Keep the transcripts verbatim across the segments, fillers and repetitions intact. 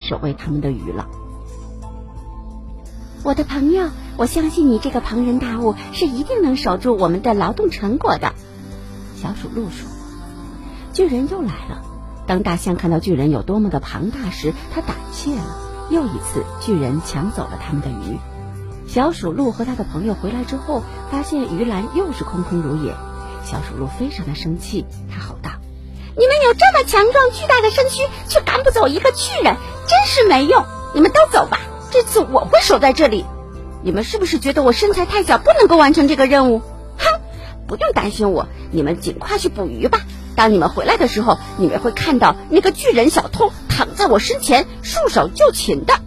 守卫他们的鱼了。我的朋友，我相信你这个庞然大物是一定能守住我们的劳动成果的。小鼠鹿说。巨人又来了。当大象看到巨人有多么的庞大时，他胆怯了。又一次，巨人抢走了他们的鱼。小鼠鹿和他的朋友回来之后，发现鱼篮又是空空如也。小鼠鹿非常的生气，他吼道：你们有这么强壮巨大的身躯，却赶不走一个巨人，真是没用！你们都走吧，这次我会守在这里。你们是不是觉得我身材太小，不能够完成这个任务？哼，不用担心我，你们尽快去捕鱼吧。当你们回来的时候，你们会看到那个巨人小偷躺在我身前，束手就擒的。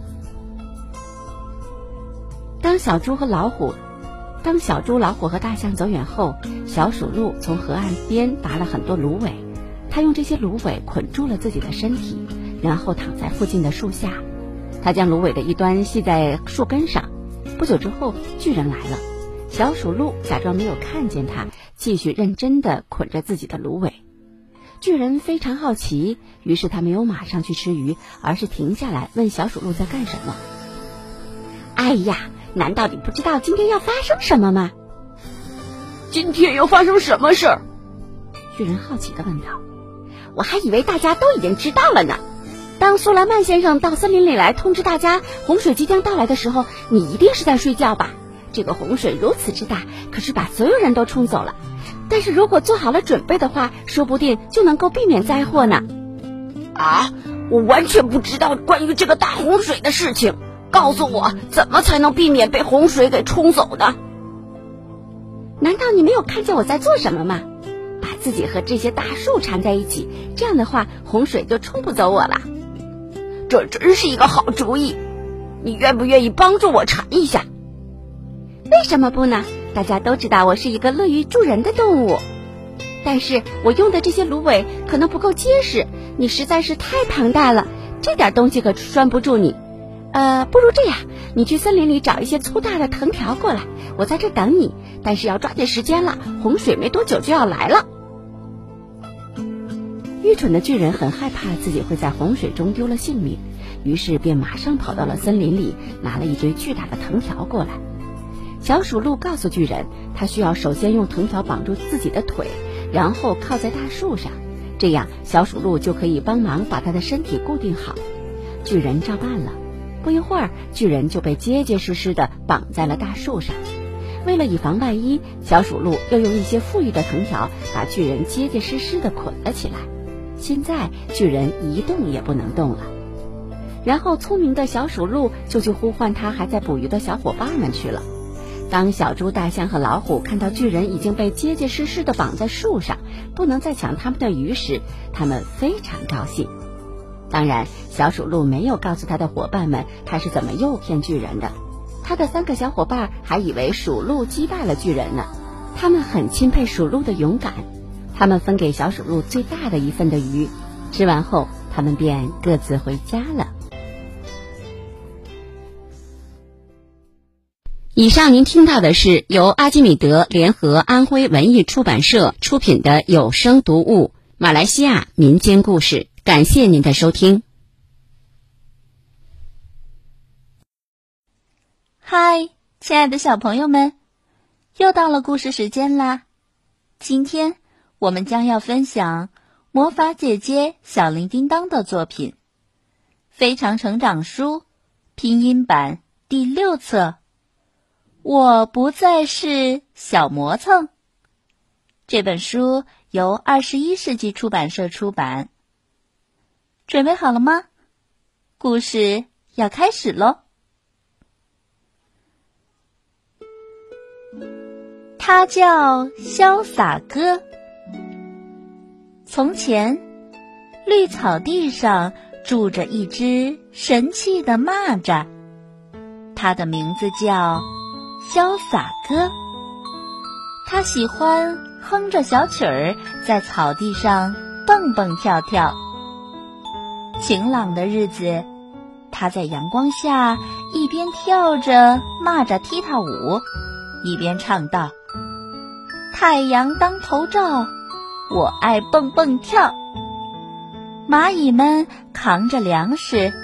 当小猪和老虎当小猪、老虎和大象走远后，小鼠鹿从河岸边拔了很多芦苇，他用这些芦苇捆住了自己的身体，然后躺在附近的树下。他将芦苇的一端系在树根上。不久之后，巨人来了。小鼠鹿假装没有看见他，继续认真地捆着自己的芦苇。巨人非常好奇，于是他没有马上去吃鱼，而是停下来问小鼠鹿在干什么。哎呀，难道你不知道今天要发生什么吗？ 今天要发生什么事儿？ 巨人好奇地问道。我还以为大家都已经知道了呢。当苏莱曼先生到森林里来通知大家洪水即将到来的时候，你一定是在睡觉吧？这个洪水如此之大，可是把所有人都冲走了。但是如果做好了准备的话，说不定就能够避免灾祸呢。 啊，我完全不知道关于这个大洪水的事情，告诉我怎么才能避免被洪水给冲走呢？ 难道你没有看见我在做什么吗？把自己和这些大树缠在一起，这样的话洪水就冲不走我了。 这真是一个好主意，你愿不愿意帮助我缠一下？ 为什么不呢？大家都知道我是一个乐于助人的动物，但是我用的这些芦苇可能不够结实，你实在是太庞大了，这点东西可拴不住你。呃，不如这样，你去森林里找一些粗大的藤条过来，我在这等你，但是要抓紧时间了，洪水没多久就要来了。愚蠢的巨人很害怕自己会在洪水中丢了性命，于是便马上跑到了森林里，拿了一堆巨大的藤条过来。小鼠鹿告诉巨人，他需要首先用藤条绑住自己的腿，然后靠在大树上，这样小鼠鹿就可以帮忙把他的身体固定好。巨人照办了。不一会儿，巨人就被结结实实地绑在了大树上。为了以防万一，小鼠鹿又用一些富裕的藤条把巨人结结实实地捆了起来。现在巨人一动也不能动了。然后聪明的小鼠鹿就去呼唤他还在捕鱼的小伙伴们去了。当小猪、大象和老虎看到巨人已经被结结实实地绑在树上，不能再抢他们的鱼时，他们非常高兴。当然，小鼠鹿没有告诉他的伙伴们他是怎么诱骗巨人的。他的三个小伙伴还以为鼠鹿击败了巨人呢。他们很钦佩鼠鹿的勇敢，他们分给小鼠鹿最大的一份的鱼，吃完后他们便各自回家了。以上您听到的是由阿基米德联合安徽文艺出版社出品的有声读物《马来西亚民间故事》，感谢您的收听。 嗨，亲爱的小朋友们，又到了故事时间啦！今天我们将要分享魔法姐姐小铃叮当的作品《非常成长书》拼音版第六册。我不再是小磨蹭。这本书由二十一世纪出版社出版。准备好了吗？故事要开始咯。他叫潇洒哥。从前，绿草地上住着一只神气的蚂蚱，它的名字叫潇洒哥。他喜欢哼着小曲儿在草地上蹦蹦跳跳。晴朗的日子，他在阳光下一边跳着蚂蚱踢踏舞，一边唱道：太阳当头照，我爱蹦蹦跳。蚂蚁们扛着粮食